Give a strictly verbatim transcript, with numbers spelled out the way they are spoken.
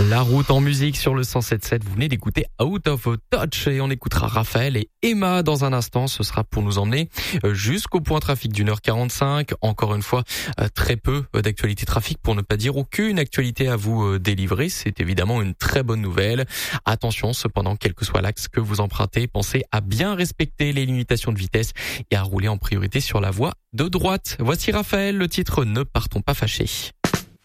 La route en musique sur le cent sept sept. Vous venez d'écouter Out of Touch et on écoutera Raphaël et Emma dans un instant. Ce sera pour nous emmener jusqu'au point trafic d'une heure quarante-cinq. Encore une fois, très peu d'actualité trafic pour ne pas dire aucune actualité à vous délivrer. C'est évidemment une très bonne nouvelle. Attention, cependant, quel que soit l'axe que vous empruntez, pensez à bien respecter les limitations de vitesse et à rouler en priorité sur la voie de droite. Voici Raphaël, le titre Ne partons pas fâchés.